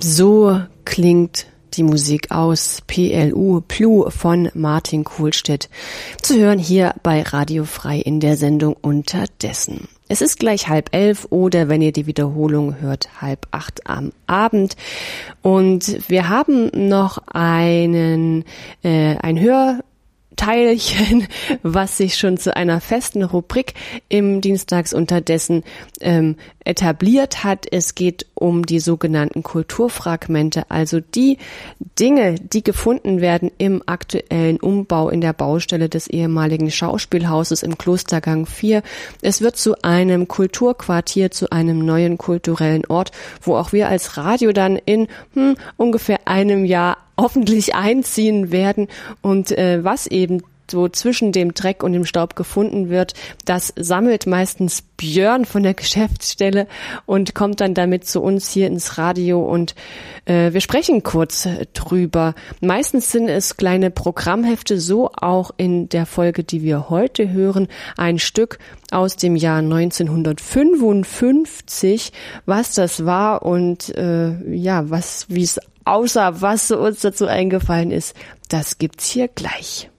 So klingt die Musik aus PLU von Martin Kohlstedt, zu hören hier bei Radio Frei in der Sendung Unterdessen. Es ist gleich 10:30 oder wenn ihr die Wiederholung hört, 7:30 am Abend. Und wir haben noch ein Hörteilchen, was sich schon zu einer festen Rubrik im Dienstags Unterdessen etabliert hat. Es geht um die sogenannten Kulturfragmente, also die Dinge, die gefunden werden im aktuellen Umbau in der Baustelle des ehemaligen Schauspielhauses im Klostergang 4. Es wird zu einem Kulturquartier, zu einem neuen kulturellen Ort, wo auch wir als Radio dann in ungefähr einem Jahr hoffentlich einziehen werden und was eben so zwischen dem Dreck und dem Staub gefunden wird, das sammelt meistens Björn von der Geschäftsstelle und kommt dann damit zu uns hier ins Radio und wir sprechen kurz drüber. Meistens sind es kleine Programmhefte, so auch in der Folge, die wir heute hören, ein Stück aus dem Jahr 1955, was das war und wie es aussah, was uns dazu eingefallen ist, das gibt's hier gleich.